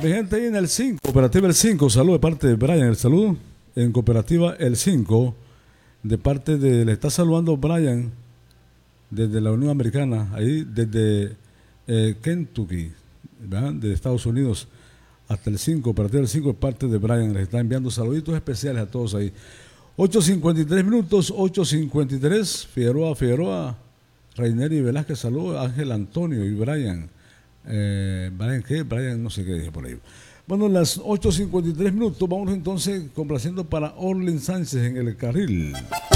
Mi gente ahí en el 5, Cooperativa El 5, saludo de parte de Brian, el saludo en Cooperativa El 5, de parte de, le está saludando Brian desde la Unión Americana, ahí desde Kentucky, ¿verdad? De Estados Unidos hasta el 5, Cooperativa El 5 de parte de Brian, les está enviando saluditos especiales a todos ahí. 8:53 minutos, 8:53, Figueroa, Rainer y Velázquez, saludos, Ángel Antonio y Brian. ¿Brian qué? Brian no sé qué dije por ahí. Bueno, las 8:53 minutos, vamos entonces complaciendo para Orlin Sánchez en el carril.